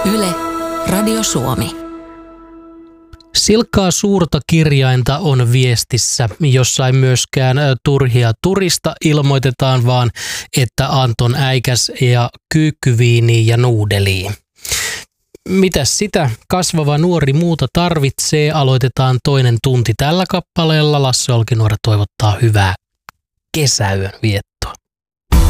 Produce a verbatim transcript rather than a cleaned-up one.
Yle, Radio Suomi. Silkkaa suurta kirjainta on viestissä, jossa ei myöskään turhia turista ilmoitetaan, vaan että Anton äikäs ja kyykkyviiniä ja nuudeliin. Mitäs sitä kasvava nuori muuta tarvitsee? Aloitetaan toinen tunti tällä kappaleella. Lasse Olkinuora toivottaa hyvää kesäyön viettoa.